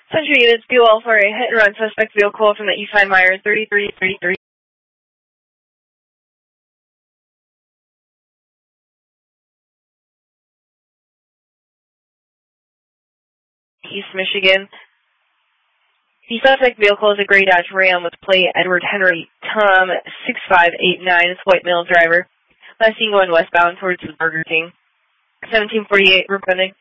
Central units, be well for a hit and run suspect vehicle from the East Side Meyer 3333. East Michigan. The suspect vehicle is a gray Dodge Ram with plate Edward Henry Tom 6589. It's white male driver. Last seen going westbound towards the Burger King. 1748 representing.